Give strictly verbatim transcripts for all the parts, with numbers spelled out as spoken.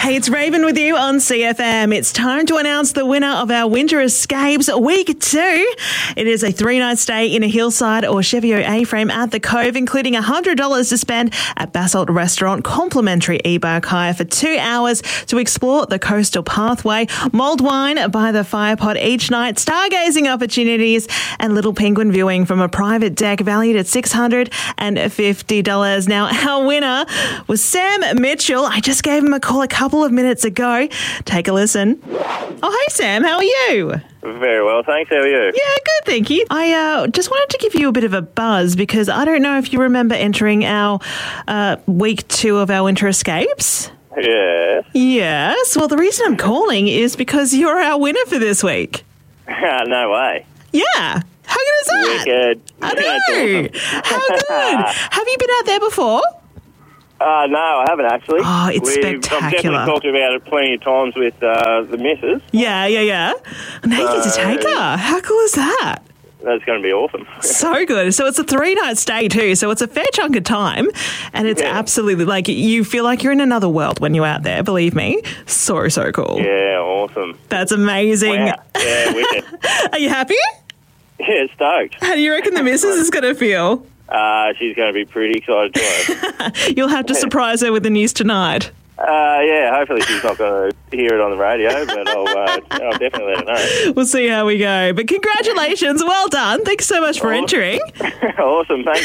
Hey, it's Raven with you on C F M. It's time to announce the winner of our Winter Escapes Week two. It is a three-night stay in a hillside or Chevio A-frame at the Cove, including one hundred dollars to spend at Basalt Restaurant, complimentary e-bike hire for two hours to explore the coastal pathway, mulled wine by the fire pot each night, stargazing opportunities, and little penguin viewing from a private deck valued at six hundred fifty dollars. Now, our winner was Sam Mitchell. I just gave him a call a couple of minutes ago. Take a listen. Oh, hey, Sam. How are you? Very well, thanks. How are you? Yeah, good, thank you. I uh, just wanted to give you a bit of a buzz because I don't know if you remember entering our uh, week two of our Winter Escapes. Yes. Yes. Well, the reason I'm calling is because you're our winner for this week. No way. Yeah. How good is that? Wicked. I know. Awesome. How good. Have you been out there before? Uh, no, I haven't actually. Oh, it's We've, spectacular. I've definitely talked about it plenty of times with uh, the missus. Yeah, yeah, yeah. And now you get to take her. How cool is that? That's going to be awesome. So good. So it's a three-night stay too, so it's a fair chunk of time, and it's Yeah. absolutely, like, you feel like you're in another world when you're out there, believe me. So, so cool. Yeah, awesome. That's amazing. Wow. Yeah, wicked. Are you happy? Yeah, stoked. How do you reckon the missus is going to feel? Uh, she's going to be pretty excited too. You'll have to surprise her with the news tonight. Uh, yeah, hopefully she's not going to hear it on the radio, but I'll, uh, I'll definitely let her know. We'll see how we go. But congratulations. Well done. Thanks so much for Awesome. entering. Awesome, thank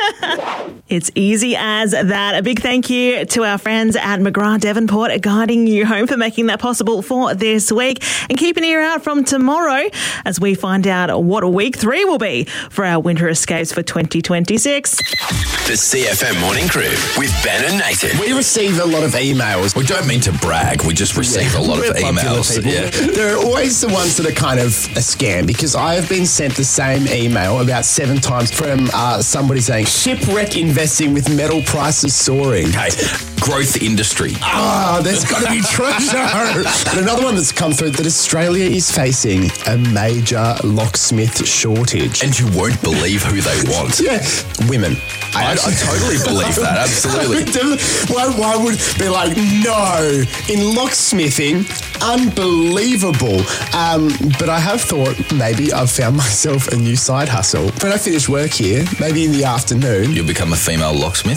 you. It's easy as that. A big thank you to our friends at McGrath Devonport guiding you home for making that possible for this week. And keep an ear out from tomorrow as we find out what week three will be for our Winter Escapes for twenty twenty-six. The C F M Morning Crew with Ben and Nathan. We receive a lot of emails. We don't mean to brag. We just receive a lot of We're popular emails. people. Yeah. They're always the ones that are kind of a scam because I have been sent the same email about seven times from uh, somebody saying, shipwreck investing with metal prices soaring. Hey, growth industry. Ah, there's got to be treasure. And another one that's come through that Australia is facing a major locksmith shortage. And you won't believe who they want. Yeah, women. I, I totally believe that, absolutely. Why, why would be like, no, in locksmithing, unbelievable. Um, but I have thought maybe I've found myself a new side hustle. When I finish work here, maybe in the afternoon. You'll become a female locksmith.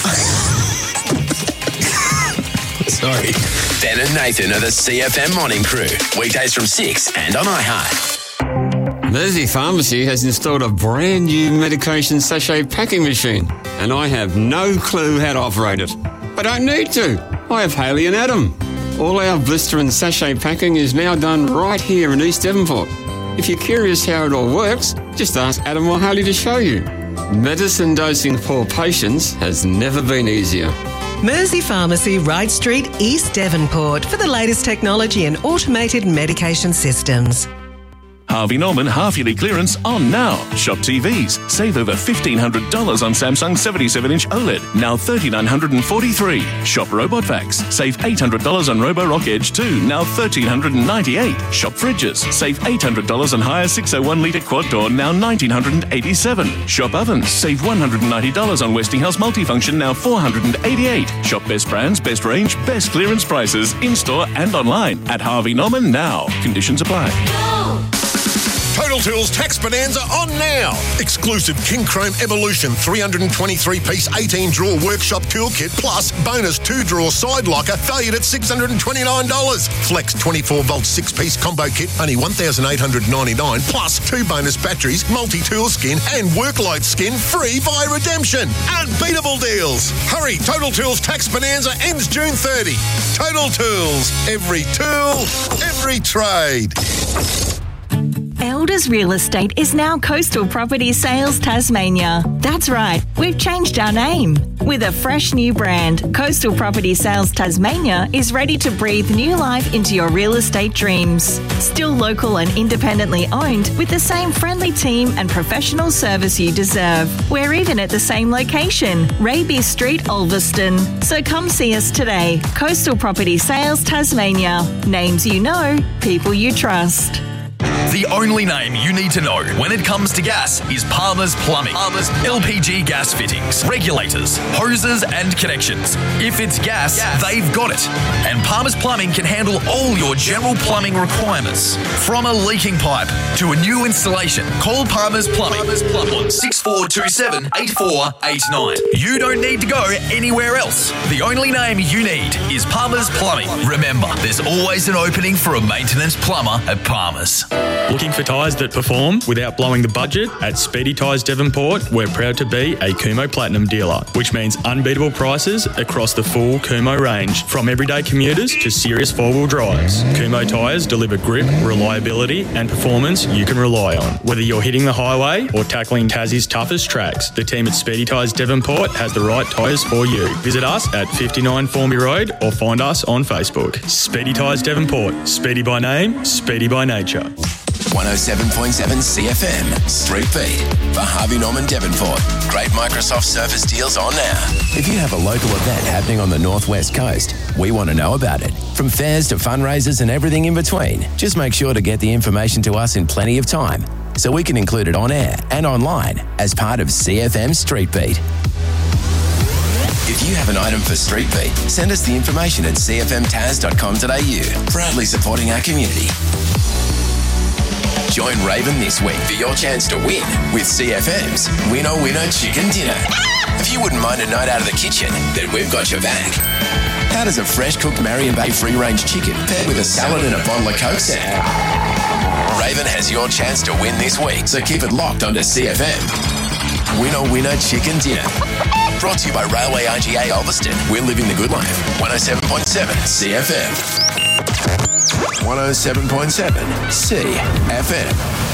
Sorry. Ben and Nathan are the C F M Morning Crew. Weekdays from six and on iHeart. Mersey Pharmacy has installed a brand new medication sachet packing machine, and I have no clue how to operate it. I don't need to. I have Haley and Adam. All our blister and sachet packing is now done right here in East Devonport. If you're curious how it all works, just ask Adam or Haley to show you. Medicine dosing for patients has never been easier. Mersey Pharmacy, Wright Street, East Devonport, for the latest technology and automated medication systems. Harvey Norman half-yearly clearance on now. Shop T Vs. Save over fifteen hundred dollars on Samsung seventy-seven inch OLED. Now three thousand nine hundred forty-three dollars. Shop Robot Vacs. Save eight hundred dollars on Roborock Edge two. Now one thousand three hundred ninety-eight dollars. Shop Fridges. Save eight hundred dollars on higher six oh one litre quad door. Now one thousand nine hundred eighty-seven dollars. Shop Ovens. Save one hundred ninety dollars on Westinghouse Multifunction. Now four hundred eighty-eight dollars. Shop Best Brands, Best Range, Best Clearance Prices in-store and online at Harvey Norman now. Conditions apply. Total Tools Tax Bonanza on now. Exclusive King Chrome Evolution three hundred twenty-three piece eighteen drawer workshop toolkit plus bonus two drawer side locker valued at six hundred twenty-nine dollars. Flex twenty-four volt six piece combo kit only one thousand eight hundred ninety-nine dollars plus two bonus batteries, multi-tool skin and workload skin free via redemption. Unbeatable deals. Hurry, Total Tools Tax Bonanza ends June thirtieth. Total Tools. Every tool, every trade. Elders Real Estate is now Coastal Property Sales Tasmania. That's right, we've changed our name. With a fresh new brand, Coastal Property Sales Tasmania is ready to breathe new life into your real estate dreams. Still local and independently owned with the same friendly team and professional service you deserve. We're even at the same location, Raby Street, Ulverston. So come see us today. Coastal Property Sales Tasmania. Names you know, people you trust. The only name you need to know when it comes to gas is Palmer's Plumbing. Palmer's L P G gas fittings, regulators, hoses and connections. If it's gas, gas, they've got it. And Palmer's Plumbing can handle all your general plumbing requirements. From a leaking pipe to a new installation, call Palmer's Plumbing, Palmer's Plumbing on six four two seven, eight four eight nine. You don't need to go anywhere else. The only name you need is Palmer's Plumbing. Remember, there's always an opening for a maintenance plumber at Palmer's. Looking for tyres that perform without blowing the budget? At Speedy Tyres Devonport, we're proud to be a Kumho Platinum dealer, which means unbeatable prices across the full Kumho range, from everyday commuters to serious four-wheel drives. Kumho tyres deliver grip, reliability and performance you can rely on. Whether you're hitting the highway or tackling Tassie's toughest tracks, the team at Speedy Tyres Devonport has the right tyres for you. Visit us at fifty-nine Formby Road or find us on Facebook. Speedy Tyres Devonport. Speedy by name, speedy by nature. one oh seven point seven C F M, Street Beat, for Harvey Norman Devonport. Great Microsoft Surface deals on now. If you have a local event happening on the Northwest Coast, we want to know about it. From fairs to fundraisers and everything in between, just make sure to get the information to us in plenty of time so we can include it on air and online as part of C F M Street Beat. If you have an item for Street Beat, send us the information at c f m taz dot com dot a u. Proudly supporting our community. Join Raven this week for your chance to win with C F M's Winner Winner Chicken Dinner. If you wouldn't mind a night out of the kitchen, then we've got your back. How does a fresh cooked Marion Bay free-range chicken paired with a salad and a bottle of Coke sound? Raven has your chance to win this week, so keep it locked onto C F M. Winner Winner Chicken Dinner. Brought to you by Railway R G A Ulverston. We're living the good life. one oh seven point seven C F M. one oh seven point seven C F M.